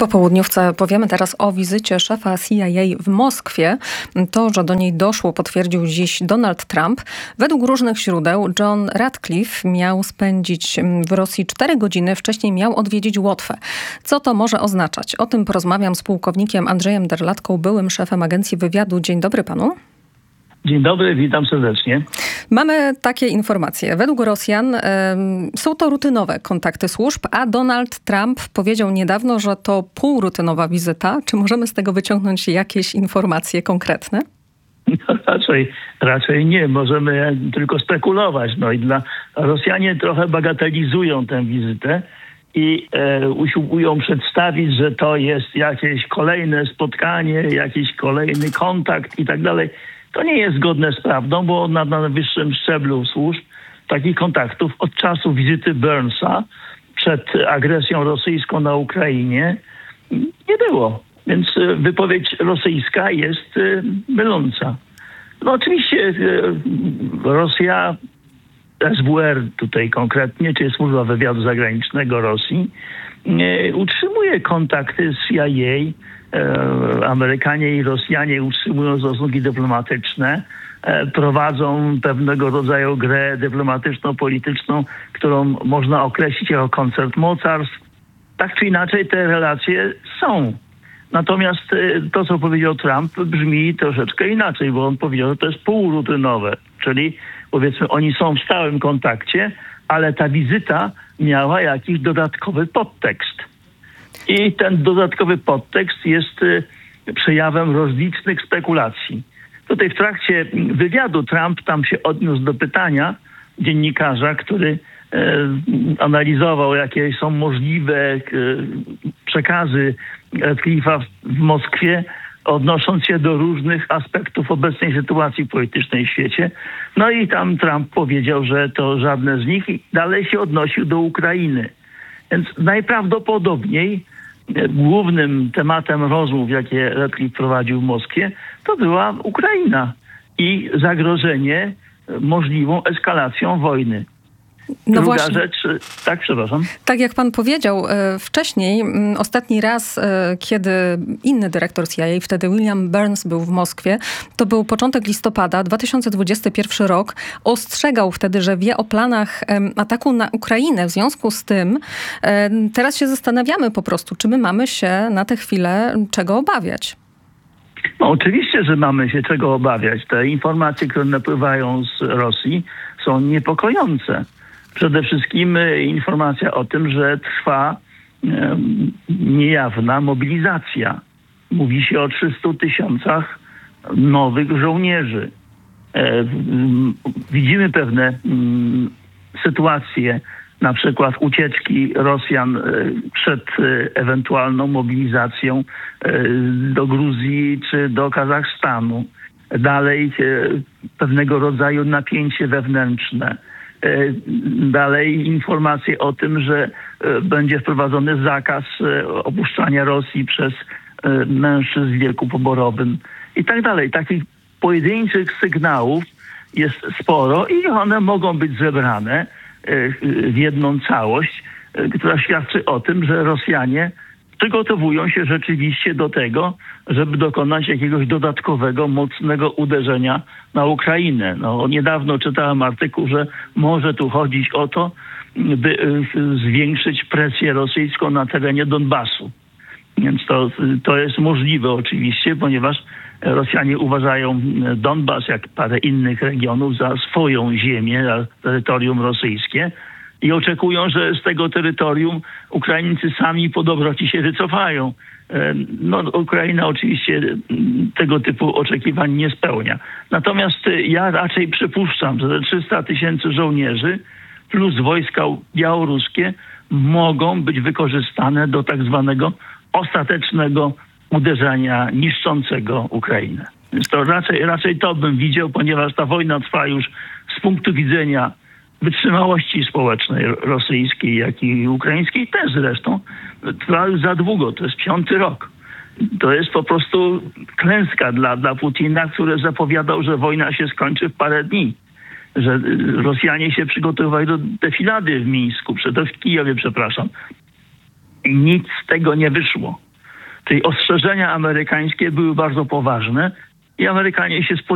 Popołudniówce powiemy teraz o wizycie szefa CIA w Moskwie. To, że do niej doszło, potwierdził dziś Donald Trump. Według różnych źródeł John Ratcliffe miał spędzić w Rosji 4 godziny. Wcześniej miał odwiedzić Łotwę. Co to może oznaczać? O tym porozmawiam z pułkownikiem Andrzejem Derlatką, byłym szefem Agencji Wywiadu. Dzień dobry panu. Dzień dobry, witam serdecznie. Mamy takie informacje. Według Rosjan są to rutynowe kontakty służb, a Donald Trump powiedział niedawno, że to półrutynowa wizyta. Czy możemy z tego wyciągnąć jakieś informacje konkretne? No, raczej nie. Możemy tylko spekulować. No i Rosjanie trochę bagatelizują tę wizytę i usiłują przedstawić, że to jest jakieś kolejne spotkanie, jakiś kolejny kontakt i tak dalej. To nie jest zgodne z prawdą, bo na najwyższym szczeblu służb takich kontaktów od czasu wizyty Burnsa przed agresją rosyjską na Ukrainie nie było. Więc wypowiedź rosyjska jest myląca. No oczywiście Rosja, SWR tutaj konkretnie, czyli Służba Wywiadu Zagranicznego Rosji, utrzymuje kontakty z CIA. Amerykanie i Rosjanie utrzymują stosunki dyplomatyczne, prowadzą pewnego rodzaju grę dyplomatyczno-polityczną, którą można określić jako koncert mocarstw. Tak czy inaczej te relacje są. Natomiast to, co powiedział Trump, brzmi troszeczkę inaczej, bo on powiedział, że to jest półrutynowe. Czyli powiedzmy, oni są w stałym kontakcie, ale ta wizyta miała jakiś dodatkowy podtekst. I ten dodatkowy podtekst jest przejawem rozlicznych spekulacji. Tutaj w trakcie wywiadu Trump tam się odniósł do pytania dziennikarza, który analizował, jakie są możliwe przekazy Ratcliffe'a w Moskwie, odnosząc się do różnych aspektów obecnej sytuacji politycznej w świecie. No i tam Trump powiedział, że to żadne z nich i dalej się odnosił do Ukrainy. Więc najprawdopodobniej głównym tematem rozmów, jakie Ratcliffe prowadził w Moskwie, to była Ukraina i zagrożenie możliwą eskalacją wojny. No Druga właśnie. rzecz, tak, przepraszam. Tak jak pan powiedział wcześniej, ostatni raz, kiedy inny dyrektor CIA, wtedy William Burns, był w Moskwie, to był początek listopada 2021 rok. Ostrzegał wtedy, że wie o planach ataku na Ukrainę. W związku z tym teraz się zastanawiamy po prostu, czy my mamy się na tę chwilę czego obawiać. No, oczywiście, że mamy się czego obawiać. Te informacje, które napływają z Rosji, są niepokojące. Przede wszystkim informacja o tym, że trwa niejawna mobilizacja. Mówi się o 300 000 nowych żołnierzy. Widzimy pewne sytuacje, na przykład ucieczki Rosjan przed ewentualną mobilizacją do Gruzji czy do Kazachstanu. Dalej pewnego rodzaju napięcie wewnętrzne. Dalej informacje o tym, że będzie wprowadzony zakaz opuszczania Rosji przez mężczyzn w wieku poborowym i tak dalej. Takich pojedynczych sygnałów jest sporo i one mogą być zebrane w jedną całość, która świadczy o tym, że Rosjanie przygotowują się rzeczywiście do tego, żeby dokonać jakiegoś dodatkowego, mocnego uderzenia na Ukrainę. No, niedawno czytałem artykuł, że może tu chodzić o to, by zwiększyć presję rosyjską na terenie Donbasu. Więc to jest możliwe oczywiście, ponieważ Rosjanie uważają Donbas, jak parę innych regionów, za swoją ziemię, za terytorium rosyjskie. I oczekują, że z tego terytorium Ukraińcy sami po dobroci się wycofają. No, Ukraina oczywiście tego typu oczekiwań nie spełnia. Natomiast ja raczej przypuszczam, że te 300 000 żołnierzy plus wojska białoruskie mogą być wykorzystane do tak zwanego ostatecznego uderzenia niszczącego Ukrainę. Więc to raczej to bym widział, ponieważ ta wojna trwa już z punktu widzenia wytrzymałości społecznej rosyjskiej, jak i ukraińskiej też zresztą, trwa już za długo. To jest 5. rok. To jest po prostu klęska dla Putina, który zapowiadał, że wojna się skończy w parę dni. Że Rosjanie się przygotowywali do defilady w Mińsku, w Kijowie, przepraszam. I nic z tego nie wyszło. Czyli ostrzeżenia amerykańskie były bardzo poważne i Amerykanie się spodziewali